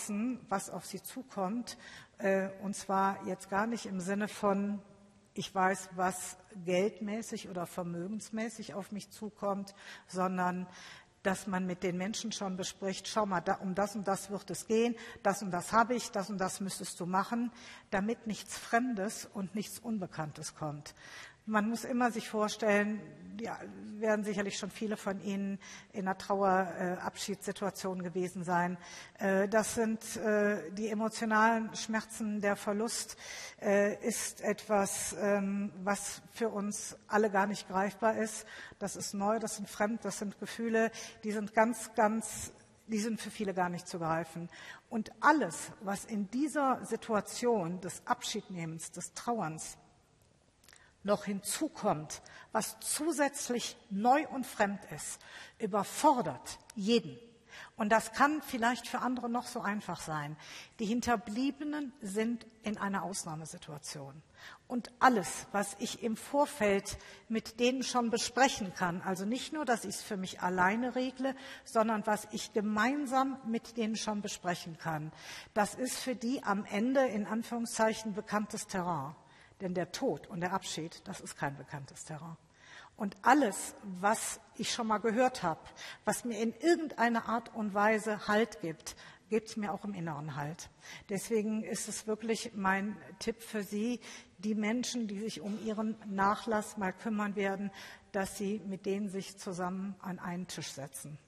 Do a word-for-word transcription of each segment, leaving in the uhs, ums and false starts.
wissen, was auf sie zukommt. Äh, und zwar jetzt gar nicht im Sinne von, ich weiß, was geldmäßig oder vermögensmäßig auf mich zukommt, sondern dass man mit den Menschen schon bespricht, schau mal, da, um das und das wird es gehen, das und das habe ich, das und das müsstest du machen, damit nichts Fremdes und nichts Unbekanntes kommt. Man muss immer sich vorstellen, ja, werden sicherlich schon viele von Ihnen in einer Trauerabschiedssituation gewesen sein. Äh, das sind äh, die emotionalen Schmerzen. Der Verlust äh, ist etwas, ähm, was für uns alle gar nicht greifbar ist. Das ist neu, das sind fremd, das sind Gefühle, die sind ganz, ganz, die sind für viele gar nicht zu greifen. Und alles, was in dieser Situation des Abschiednehmens, des Trauerns noch hinzukommt, was zusätzlich neu und fremd ist, überfordert jeden. Und das kann vielleicht für andere noch so einfach sein. Die Hinterbliebenen sind in einer Ausnahmesituation. Und alles, was ich im Vorfeld mit denen schon besprechen kann, also nicht nur, dass ich es für mich alleine regle, sondern was ich gemeinsam mit denen schon besprechen kann, das ist für die am Ende in Anführungszeichen bekanntes Terrain. Denn der Tod und der Abschied, das ist kein bekanntes Terrain. Und alles, was ich schon mal gehört habe, was mir in irgendeiner Art und Weise Halt gibt, gibt es mir auch im Inneren Halt. Deswegen ist es wirklich mein Tipp für Sie, die Menschen, die sich um ihren Nachlass mal kümmern werden, dass Sie mit denen sich zusammen an einen Tisch setzen.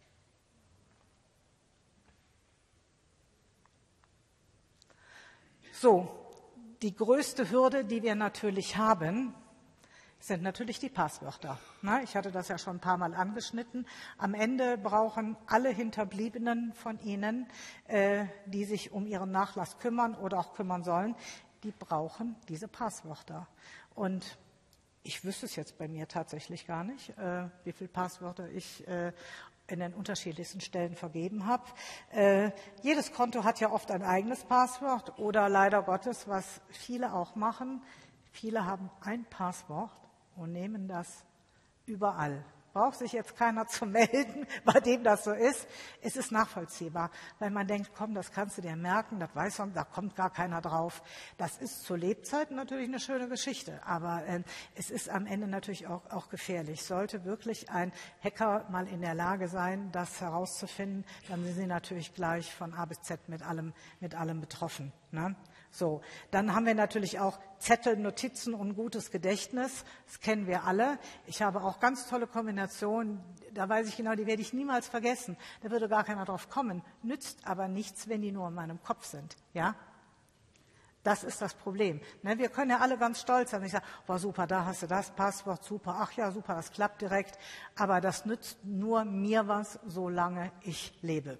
So. Die größte Hürde, die wir natürlich haben, sind natürlich die Passwörter. Ich hatte das ja schon ein paar Mal angeschnitten. Am Ende brauchen alle Hinterbliebenen von Ihnen, die sich um ihren Nachlass kümmern oder auch kümmern sollen, die brauchen diese Passwörter. Und ich wüsste es jetzt bei mir tatsächlich gar nicht, wie viele Passwörter ich in den unterschiedlichsten Stellen vergeben habe. Äh, jedes Konto hat ja oft ein eigenes Passwort oder leider Gottes, was viele auch machen, viele haben ein Passwort und nehmen das überall. Braucht sich jetzt keiner zu melden, bei dem das so ist. Es ist nachvollziehbar, weil man denkt, komm, das kannst du dir merken, das weiß man, da kommt gar keiner drauf. Das ist zu Lebzeiten natürlich eine schöne Geschichte, aber äh, es ist am Ende natürlich auch, auch gefährlich. Sollte wirklich ein Hacker mal in der Lage sein, das herauszufinden, dann sind sie natürlich gleich von A bis Z mit allem, mit allem betroffen. Ne? So, dann haben wir natürlich auch Zettel, Notizen und gutes Gedächtnis. Das kennen wir alle. Ich habe auch ganz tolle Kombinationen. Da weiß ich genau, die werde ich niemals vergessen. Da würde gar keiner drauf kommen. Nützt aber nichts, wenn die nur in meinem Kopf sind. Ja? Das ist das Problem. Ne, wir können ja alle ganz stolz sein. Ich sage, war super, da hast du das Passwort, super. Ach ja, super, das klappt direkt. Aber das nützt nur mir was, solange ich lebe.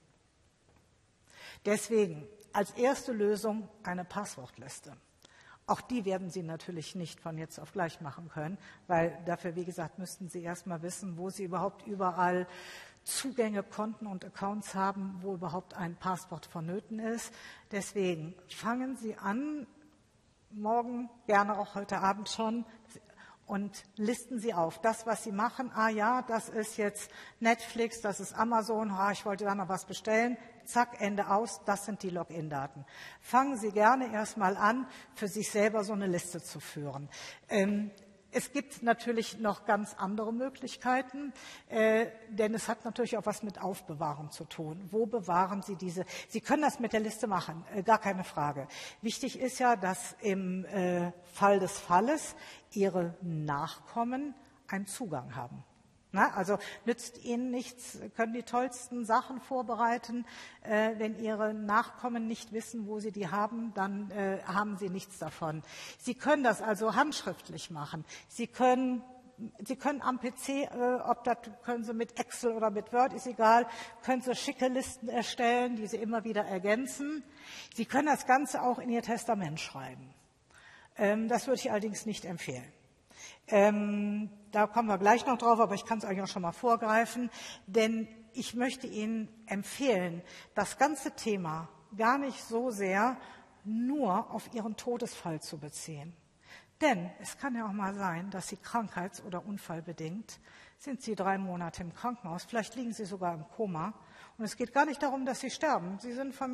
Deswegen als erste Lösung eine Passwortliste. Auch die werden Sie natürlich nicht von jetzt auf gleich machen können, weil dafür, wie gesagt, müssten Sie erst mal wissen, wo Sie überhaupt überall Zugänge, Konten und Accounts haben, wo überhaupt ein Passwort vonnöten ist. Deswegen fangen Sie an, morgen, gerne auch heute Abend schon, und listen Sie auf. Das, was Sie machen, ah ja, das ist jetzt Netflix, das ist Amazon, ah, ich wollte da noch was bestellen, zack, Ende aus, das sind die Login-Daten. Fangen Sie gerne erstmal an, für sich selber so eine Liste zu führen. Ähm, Es gibt natürlich noch ganz andere Möglichkeiten, äh, denn es hat natürlich auch was mit Aufbewahren zu tun. Wo bewahren Sie diese? Sie können das mit der Liste machen, äh, gar keine Frage. Wichtig ist ja, dass im äh, Fall des Falles Ihre Nachkommen einen Zugang haben. Na, also nützt Ihnen nichts, können die tollsten Sachen vorbereiten. Äh, wenn Ihre Nachkommen nicht wissen, wo Sie die haben, dann äh, haben Sie nichts davon. Sie können das also handschriftlich machen. Sie können, Sie können am P C, äh, ob das können Sie mit Excel oder mit Word, ist egal, können Sie schicke Listen erstellen, die Sie immer wieder ergänzen. Sie können das Ganze auch in Ihr Testament schreiben. Ähm, das würde ich allerdings nicht empfehlen. Ähm, da kommen wir gleich noch drauf, aber ich kann es eigentlich auch schon mal vorgreifen, denn ich möchte Ihnen empfehlen, das ganze Thema gar nicht so sehr nur auf Ihren Todesfall zu beziehen. Denn es kann ja auch mal sein, dass Sie krankheits- oder unfallbedingt sind Sie drei Monate im Krankenhaus, vielleicht liegen Sie sogar im Koma und es geht gar nicht darum, dass Sie sterben. Sie sind